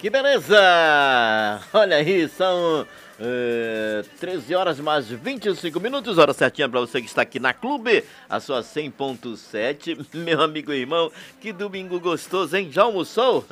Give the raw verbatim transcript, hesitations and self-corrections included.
Que beleza! Olha aí, são uh, treze horas mais vinte e cinco minutos, hora certinha para você que está aqui na Clube, a sua cem ponto sete. Meu amigo e irmão, que domingo gostoso, hein? Já almoçou?